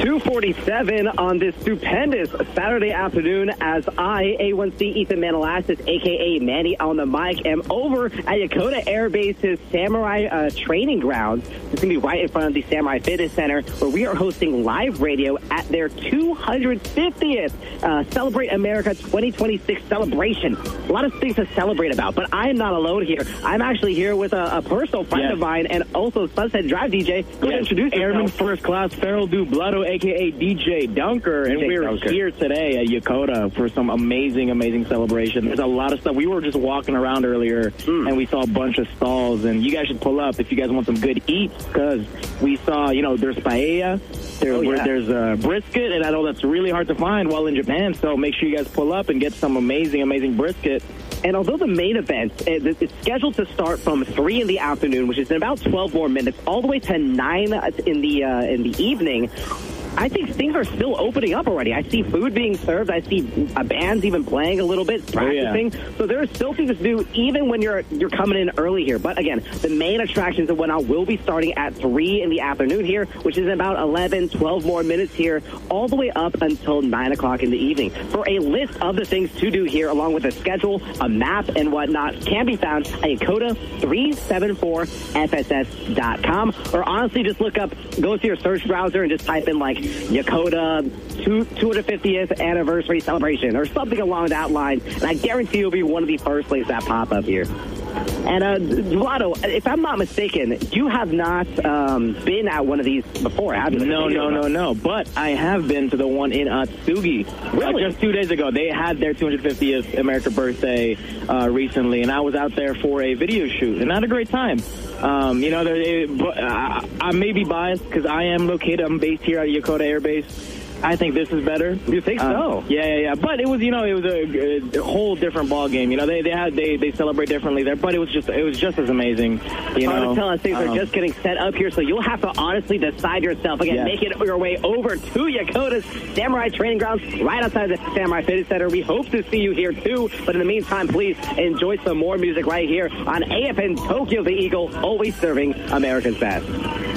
2:47 on this stupendous Saturday afternoon as I, A1C Ethan Manilastis, a.k.a. Manny on the mic, am over at Yokota Air Base's Samurai training grounds. It's going to be right in front of the Samurai Fitness Center, where we are hosting live radio at their 250th Celebrate America 2026 celebration. A lot of things to celebrate about, but I am not alone here. I'm actually here with a personal friend of mine and also Sunset Drive DJ. Go ahead and introduce Airman yourself. First Class Farrell Dublado, a.k.a. DJ Dunker, and we're here today at Yokota for some amazing celebration. There's a lot of stuff. We were just walking around earlier, and we saw a bunch of stalls, and you guys should pull up if you guys want some good eats, because we saw, there's paella, there's brisket, and I know that's really hard to find while in Japan, so make sure you guys pull up and get some amazing brisket. And although the main event is scheduled to start from 3 in the afternoon, which is in about 12 more minutes, all the way to 9 in the evening, I think things are still opening up already. I see food being served. I see bands even playing a little bit, practicing. So there are still things to do even when you're coming in early here. But again, the main attractions and whatnot will be starting at 3 in the afternoon here, which is about 11, 12 more minutes here, all the way up until 9 o'clock in the evening. For a list of the things to do here, along with a schedule, a map, and whatnot, can be found at Yokota374FSS.com. Or honestly, just go to your search browser and just type in Yokota 250th anniversary celebration or something along that line, and I guarantee you'll be one of the first places that pop up here. And Dublado, if I'm not mistaken, you have not been at one of these before, have you? No. But I have been to the one in Atsugi. Really? Just 2 days ago. They had their 250th America birthday recently, and I was out there for a video shoot, and I had a great time. I may be biased because I'm based here at Yokota Air Base. I think this is better. You think so? Yeah. But it was, a whole different ball game. They celebrate differently there, but it was just as amazing. I was telling us things are just getting set up here, so you'll have to honestly decide yourself. Again, make it your way over to Yokota's Samurai Training Grounds right outside the Samurai Fitness Center. We hope to see you here too. But in the meantime, please enjoy some more music right here on AFN Tokyo the Eagle, always serving America's best.